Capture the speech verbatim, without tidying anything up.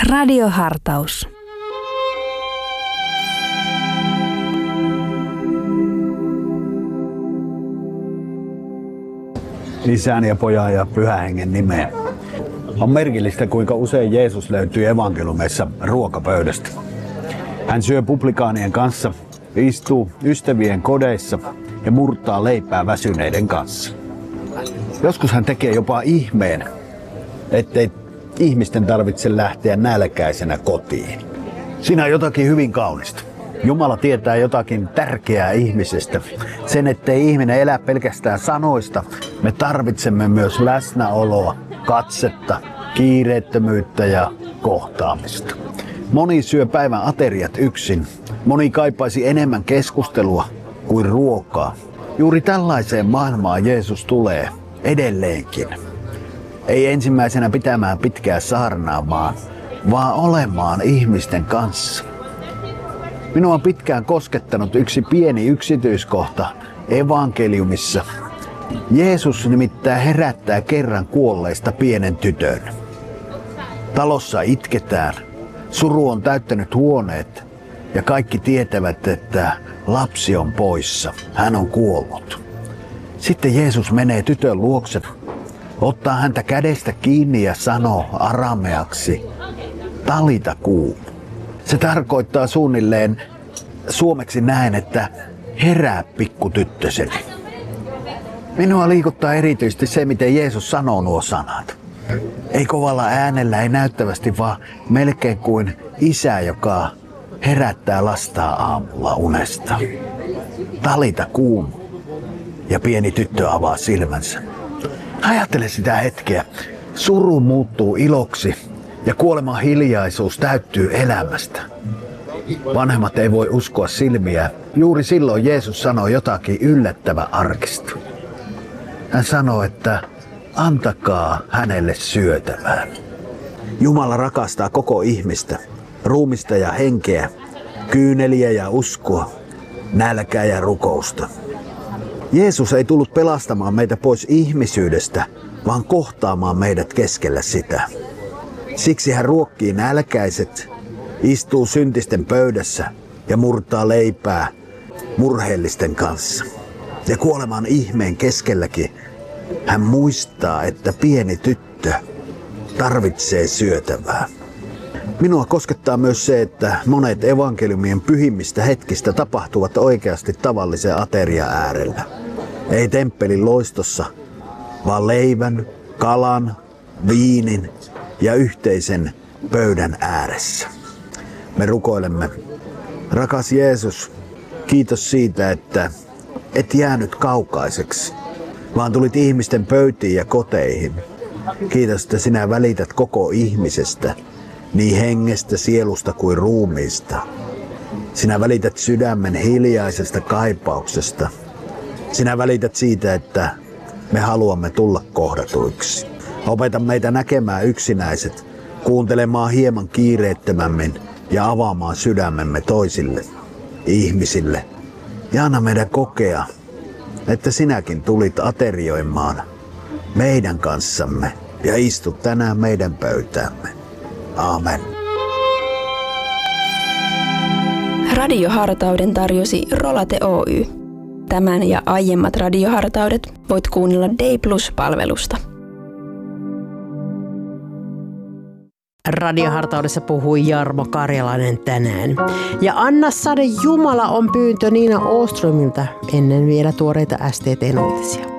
Radiohartaus. Isän ja Pojan ja Pyhän Hengen nimeen. On merkillistä, kuinka usein Jeesus löytyy evankeliumeissa ruokapöydästä. Hän syö publikaanien kanssa, istuu ystävien kodeissa ja murtaa leipää väsyneiden kanssa. Joskus hän tekee jopa ihmeen, ettei ihmisten tarvitse lähteä nälkäisenä kotiin. Siinä on jotakin hyvin kaunista. Jumala tietää jotakin tärkeää ihmisestä. Sen, ettei ihminen elä pelkästään sanoista, me tarvitsemme myös läsnäoloa, katsetta, kiireettömyyttä ja kohtaamista. Moni syö päivän ateriat yksin. Moni kaipaisi enemmän keskustelua kuin ruokaa. Juuri tällaiseen maailmaan Jeesus tulee edelleenkin. Ei ensimmäisenä pitämään pitkää saarnaa, vaan, vaan olemaan ihmisten kanssa. Minua on pitkään koskettanut yksi pieni yksityiskohta evankeliumissa. Jeesus nimittäin herättää kerran kuolleista pienen tytön. Talossa itketään, suru on täyttänyt huoneet ja kaikki tietävät, että lapsi on poissa, hän on kuollut. Sitten Jeesus menee tytön luokse, ottaa häntä kädestä kiinni ja sanoo arameaksi, talita kuum. Se tarkoittaa suunnilleen suomeksi näin, että herää pikkutyttöseni. Minua liikuttaa erityisesti se, miten Jeesus sanoo nuo sanat. Ei kovalla äänellä, ei näyttävästi, vaan melkein kuin isä, joka herättää lastaa aamulla unesta. Talita kuum. Ja pieni tyttö avaa silmänsä. Ajattele sitä hetkeä. Suru muuttuu iloksi ja kuoleman hiljaisuus täyttyy elämästä. Vanhemmat ei voi uskoa silmiä. Juuri silloin Jeesus sanoi jotakin yllättävän arkista. Hän sanoi, että antakaa hänelle syötävää. Jumala rakastaa koko ihmistä, ruumista ja henkeä, kyyneliä ja uskoa, nälkää ja rukousta. Jeesus ei tullut pelastamaan meitä pois ihmisyydestä, vaan kohtaamaan meidät keskellä sitä. Siksi hän ruokkii nälkäiset, istuu syntisten pöydässä ja murtaa leipää murheellisten kanssa. Ja kuoleman ihmeen keskelläkin hän muistaa, että pieni tyttö tarvitsee syötävää. Minua koskettaa myös se, että monet evankeliumien pyhimmistä hetkistä tapahtuvat oikeasti tavallisen aterian äärellä. Ei temppelin loistossa, vaan leivän, kalan, viinin ja yhteisen pöydän ääressä. Me rukoilemme, rakas Jeesus, kiitos siitä, että et jäänyt kaukaiseksi, vaan tulit ihmisten pöytiin ja koteihin. Kiitos, että sinä välität koko ihmisestä, niin hengestä, sielusta kuin ruumiista. Sinä välität sydämen hiljaisesta kaipauksesta. Sinä välität siitä, että me haluamme tulla kohdatuiksi. Opeta meitä näkemään yksinäiset, kuuntelemaan hieman kiireettömämmin ja avaamaan sydämemme toisille ihmisille. Ja anna meidän kokea, että sinäkin tulit aterioimaan meidän kanssamme ja istut tänään meidän pöytäämme. Aamen. Radiohartauden tarjosi Rolate Oy. Tämän ja aiemmat radiohartaudet voit kuunnella D Plus-palvelusta. Radiohartaudessa puhui Jarmo Karjalainen tänään. Ja Anna Sade Jumala on pyyntö Niina Åströmiltä ennen vielä tuoreita S T T:n uutisia.